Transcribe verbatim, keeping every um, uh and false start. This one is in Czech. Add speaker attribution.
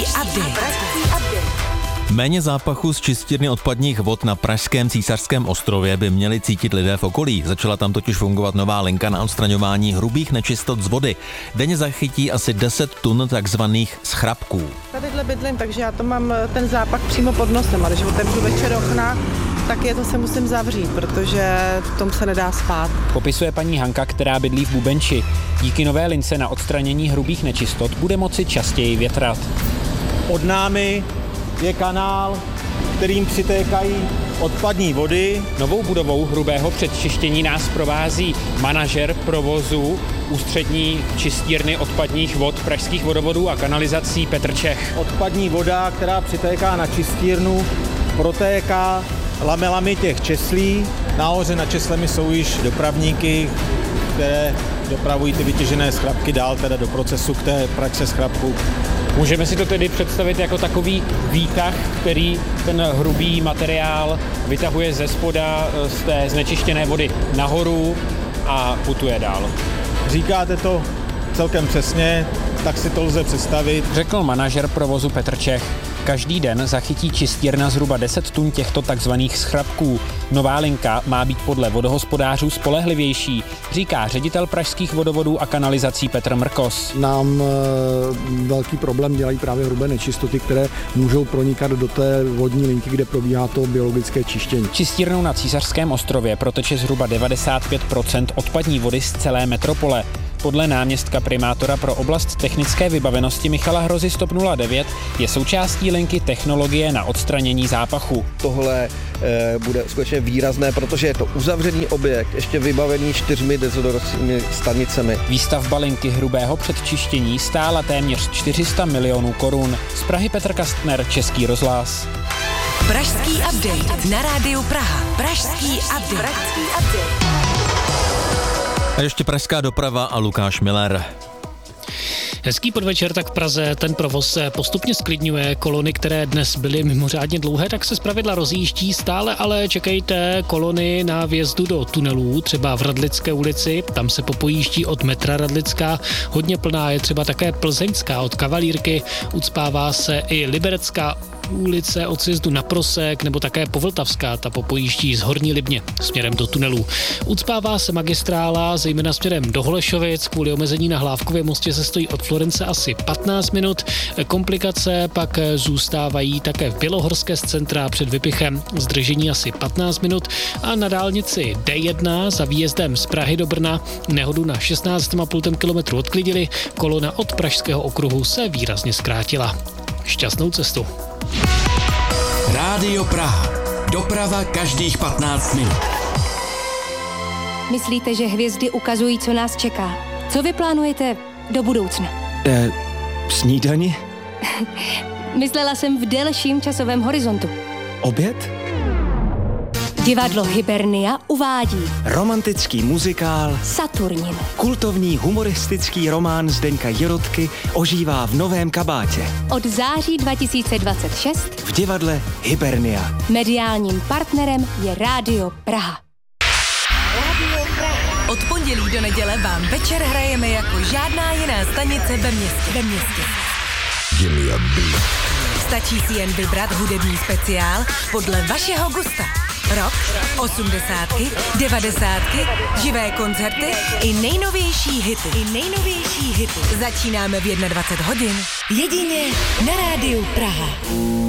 Speaker 1: update.
Speaker 2: Méně zápachu z čistírny odpadních vod na pražském Císařském ostrově by měli cítit lidé v okolí. Začala tam totiž fungovat nová linka na odstraňování hrubých nečistot z vody. Denně zachytí asi deset tun takzvaných schrapků.
Speaker 3: Tadyhle bydlím, takže já to mám ten zápach přímo pod nosem, a když otevřu večer okna, tak je to se musím zavřít, protože v tom se nedá spát.
Speaker 4: Popisuje paní Hanka, která bydlí v Bubenči. Díky nové lince na odstranění hrubých nečistot bude moci častěji větrat.
Speaker 5: Pod námi je kanál, kterým přitékají odpadní vody.
Speaker 4: Novou budovou hrubého předčištění nás provází manažer provozu ústřední čistírny odpadních vod pražských vodovodů a kanalizací Petr Čech.
Speaker 5: Odpadní voda, která přitéká na čistírnu, protéká lamelami těch česlí. Nahoře nad česlemi jsou již dopravníky, které dopravují ty vytěžené schrapky dál teda do procesu k té pračce schrapku.
Speaker 4: Můžeme si to tedy představit jako takový výtah, který ten hrubý materiál vytahuje ze spoda z té znečištěné vody nahoru a putuje dál.
Speaker 5: Říkáte to celkem přesně, tak si to lze představit.
Speaker 4: Řekl manažer provozu Petr Čech. Každý den zachytí čistírna zhruba deset tun těchto takzvaných schrapků. Nová linka má být podle vodohospodářů spolehlivější, říká ředitel pražských vodovodů a kanalizací Petr Mrkos.
Speaker 6: Nám e, velký problém dělají právě hrubé nečistoty, které můžou pronikat do té vodní linky, kde probíhá to biologické čištění.
Speaker 4: Čistírnou na Císařském ostrově proteče zhruba devadesát pět procent odpadní vody z celé metropole. Podle náměstka primátora pro oblast technické vybavenosti Michala Hrozy stop nula devět je součástí linky technologie na odstranění zápachu.
Speaker 7: Tohle e, bude skutečně výrazné, protože je to uzavřený objekt, ještě vybavený čtyřmi dezodorovými stanicemi.
Speaker 4: Výstavba linky hrubého předčištění stála téměř čtyři sta milionů korun. Z Prahy Petr Kastner, Český rozhlas.
Speaker 1: Pražský update na rádiu Praha. Pražský update. Pražský update.
Speaker 2: A ještě pražská doprava a Lukáš Miller.
Speaker 8: Hezký podvečer, tak v Praze ten provoz se postupně sklidňuje. Kolony, které dnes byly mimořádně dlouhé, tak se zpravidla rozjíždí. Stále ale čekejte kolony na vjezdu do tunelů, třeba v Radlické ulici. Tam se popojíždí od metra Radlická. Hodně plná je třeba také Plzeňská od Kavalírky. Ucpává se i Liberecká ulice od sjezdu na Prosek, nebo také Povltavská, ta popojíždí z Horní Libně směrem do tunelů. Ucpává se magistrála, zejména směrem do Holešovic, kvůli omezení na Hlávkově mostě se stojí od Florence asi patnáct minut. Komplikace pak zůstávají také v Bělohorské z centra před Vypichem, zdržení asi patnáct minut a na dálnici D jedna za výjezdem z Prahy do Brna nehodu na šestnáct a půl kilometru odklidili, kolona od Pražského okruhu se výrazně zkrátila. Šťastnou cestu.
Speaker 9: Rádio Praha. Doprava každých patnáct minut.
Speaker 10: Myslíte, že hvězdy ukazují, co nás čeká? Co vy plánujete do budoucna?
Speaker 11: Eh, snídani?
Speaker 10: Myslela jsem v delším časovém horizontu.
Speaker 11: Oběd?
Speaker 10: Divadlo Hybernia uvádí
Speaker 11: romantický muzikál
Speaker 10: Saturnin.
Speaker 11: Kultovní humoristický román Zdeňka Jirotky ožívá v Novém kabátě.
Speaker 10: Od září dva tisíce dvacet šest
Speaker 11: v divadle Hybernia.
Speaker 10: Mediálním partnerem je Rádio Praha.
Speaker 1: Od pondělí do neděle vám večer hrajeme jako žádná jiná stanice ve městě. Ve městě. Stačí si jen vybrat hudební speciál podle vašeho gusta. Rock, osmdesátky, devadesátky, živé koncerty i nejnovější hity. I nejnovější hity. Začínáme v dvacet jedna hodin. Jedině na Rádiu Praha.